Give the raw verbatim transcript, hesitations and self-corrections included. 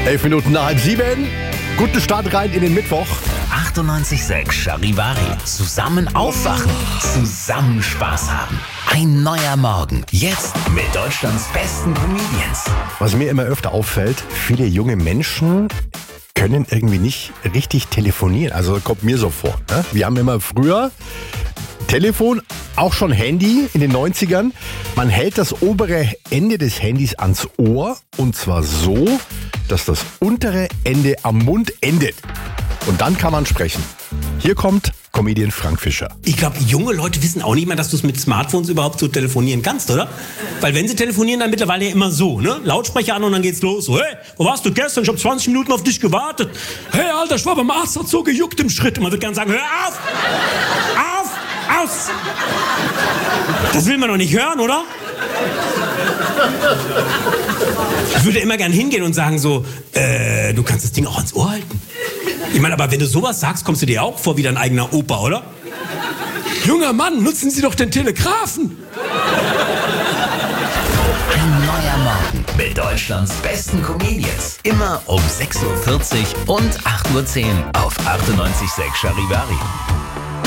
Elf Minuten nach halb sieben. Guten Start rein in den Mittwoch. achtundneunzig Komma sechs Charivari. Zusammen aufwachen. Zusammen Spaß haben. Ein neuer Morgen. Jetzt mit Deutschlands besten Comedians. Was mir immer öfter auffällt, viele junge Menschen können irgendwie nicht richtig telefonieren. Also kommt mir so vor. Ne? Wir haben immer früher Telefon, auch schon Handy in den neunzigern. Man hält das obere Ende des Handys ans Ohr und zwar so, dass das untere Ende am Mund endet. Und dann kann man sprechen. Hier kommt Comedian Frank Fischer. Ich glaube, junge Leute wissen auch nicht mehr, dass du es mit Smartphones überhaupt so telefonieren kannst, oder? Weil wenn sie telefonieren, dann mittlerweile ja immer so, ne? Lautsprecher an und dann geht's los. So, hey, wo warst du gestern? Ich habe zwanzig Minuten auf dich gewartet. Hey, Alter, ich war beim Arzt, hat so gejuckt im Schritt. Und man wird gerne sagen, hör auf! Auf! Aus! Das will man doch nicht hören, oder? Ich würde immer gern hingehen und sagen so, äh, du kannst das Ding auch ans Ohr halten. Ich meine, aber wenn du sowas sagst, kommst du dir auch vor wie dein eigener Opa, oder? Junger Mann, nutzen Sie doch den Telegrafen. Ein neuer Morgen mit Deutschlands besten Comedians. Immer um sechs Uhr vierzig und acht Uhr zehn auf achtundneunzig Komma sechs Charivari.